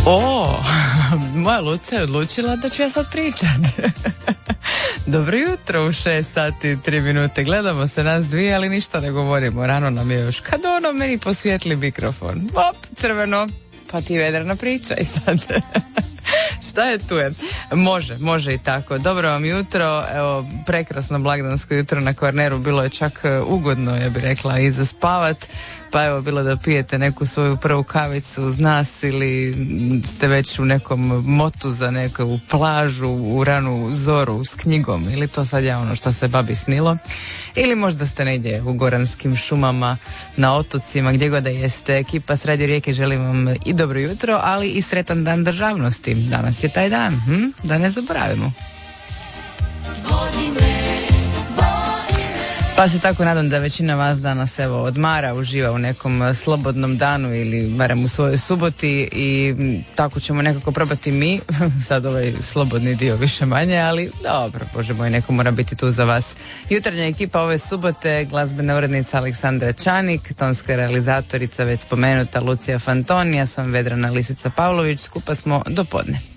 O, moja Luca je odlučila da ću ja sad pričat. Dobro jutro u 6 sati i 3 minute. Gledamo se nas dvije, ali ništa ne govorimo. Rano nam je još. Kad ono meni posvijetli mikrofon. Op, crveno. Pa ti Vedrana pričaj sad. Šta je tu je? Može i tako. Dobro vam jutro, evo, prekrasno blagdansko jutro na Kvarneru, bilo je čak ugodno, ja bih rekla, i za spavat, pa evo, bilo da pijete neku svoju prvu kavicu uz nas ili ste već u nekom motu za neku plažu u ranu zoru s knjigom, ili to sad je ono što se babi snilo, ili možda ste negdje u goranskim šumama, na otocima, gdje god da jeste. Ekipa s Radio Rijeke želim vam i dobro jutro, ali i sretan dan državnosti. Danas je taj dan, da ne zaboravimo. Pa se tako nadam da većina vas danas evo odmara, uživa u nekom slobodnom danu ili barem u svojoj suboti i tako ćemo nekako probati mi, sad ovaj slobodni dio više manje, ali dobro, Bože moj, neko mora biti tu za vas. Jutarnja ekipa ove subote, glazbena urednica Aleksandra Čanik, tonska realizatorica već spomenuta Lucija Fantoni, ja sam Vedrana Lisica Pavlović, skupa smo do podne.